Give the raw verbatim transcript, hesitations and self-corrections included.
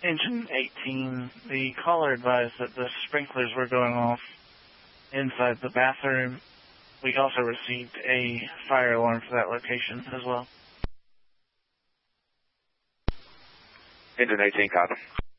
Engine eighteen, the caller advised that the sprinklers were going off inside the bathroom. We also received a fire alarm for that location as well. Engine eighteen, copy.